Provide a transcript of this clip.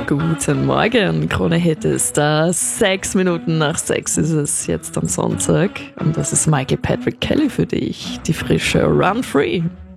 Guten Morgen, Krone Hit ist da. 6 Minuten nach 6 ist es jetzt am Sonntag. Und das ist Michael Patrick Kelly für dich. Die frische Run Free.